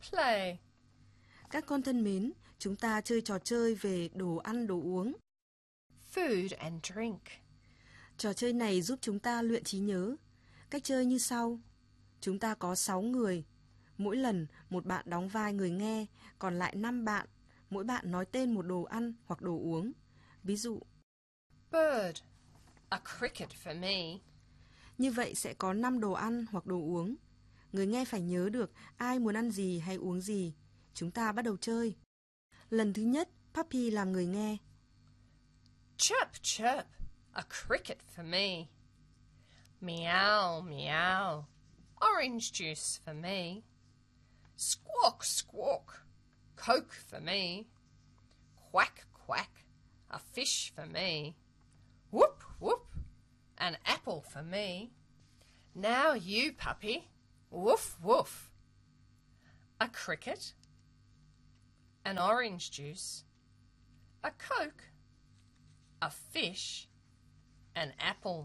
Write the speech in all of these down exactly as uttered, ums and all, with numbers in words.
play. Các con thân mến, chúng ta chơi trò chơi về đồ ăn đồ uống. Food and drink. Trò chơi này giúp chúng ta luyện trí nhớ. Cách chơi như sau. Chúng ta có sáu người. Mỗi lần một bạn đóng vai người nghe, còn lại năm bạn. Mỗi bạn nói tên một đồ ăn hoặc đồ uống. Ví dụ, Bird. A cricket for me. như vậy sẽ có năm đồ ăn hoặc đồ uống. Người nghe phải nhớ được ai muốn ăn gì hay uống gì. Chúng ta bắt đầu chơi. Lần thứ nhất, Puppy làm người nghe. Chirp, chirp. A cricket for me. Meow, meow. Orange juice for me. Squawk, squawk. Coke for me. Quack, quack. A fish for me. Whoop, whoop. An apple for me. Now you, puppy. Woof, woof. A cricket. An orange juice. A Coke. A fish. An apple.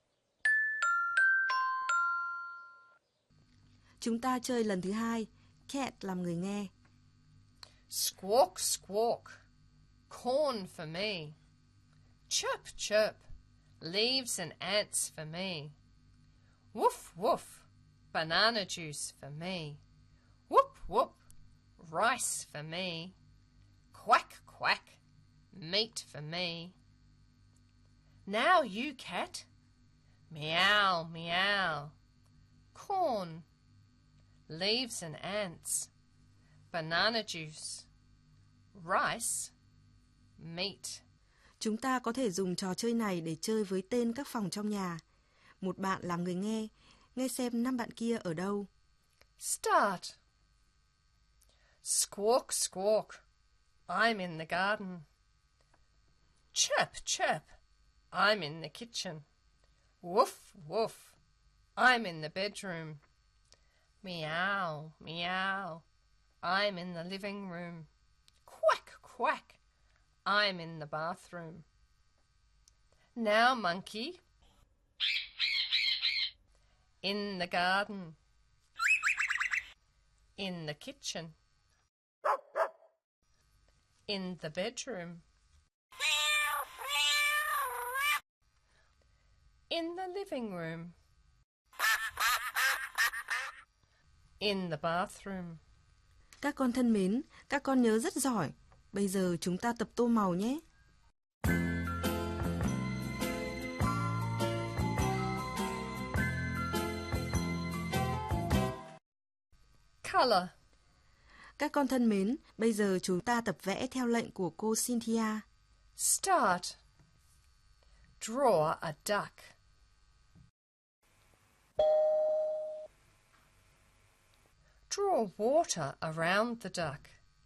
Chúng ta chơi lần thứ hai. Cat làm người nghe. Squawk, squawk. Corn for me. Chirp, chirp. Leaves and ants for me. Woof, woof. Banana juice for me. Whoop, whoop. Rice for me. Quack, quack. Meat for me. Now you, cat. Meow, meow. Corn. Leaves and ants. Banana juice. Rice. Meat. Chúng ta có thể dùng trò chơi này để chơi với tên các phòng trong nhà. Một bạn làm người nghe, nghe xem năm bạn kia ở đâu. Start. Squawk, squawk. I'm in the garden. Chirp, chirp. I'm in the kitchen. Woof, woof. I'm in the bedroom. Meow, meow. I'm in the living room. Quack, quack. I'm in the bathroom. Now, monkey. In the garden. In the kitchen. In the bedroom. In the living room. In the bathroom. Các con thân mến, các con nhớ rất giỏi. Bây giờ chúng ta tập tô màu nhé. Color. Các con thân mến, bây giờ chúng ta tập vẽ theo lệnh của cô Cynthia. Start. Draw a duck. Draw water around the duck.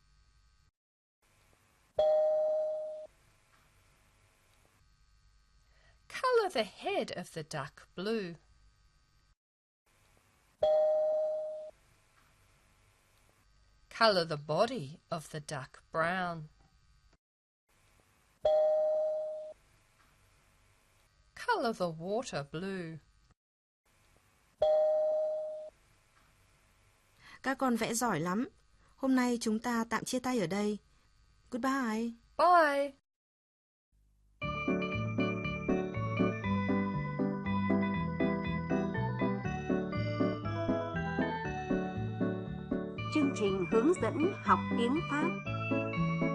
Colour the head of the duck blue. Colour the body of the duck brown. Colour the water blue. Các con vẽ giỏi lắm. Hôm nay chúng ta tạm chia tay ở đây. Goodbye. Bye. Chương trình hướng dẫn học tiếng Pháp